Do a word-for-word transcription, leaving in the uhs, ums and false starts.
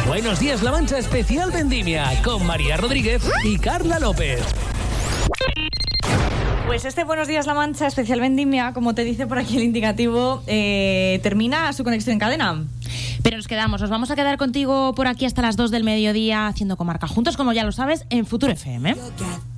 Buenos días, La Mancha especial Vendimia con María Rodríguez y Carla López. Pues este Buenos días, La Mancha especial Vendimia, como te dice por aquí el indicativo, eh, termina su conexión en cadena. Pero nos quedamos, nos vamos a quedar contigo por aquí hasta las dos del mediodía haciendo comarca juntos, como ya lo sabes, en Futuro F M.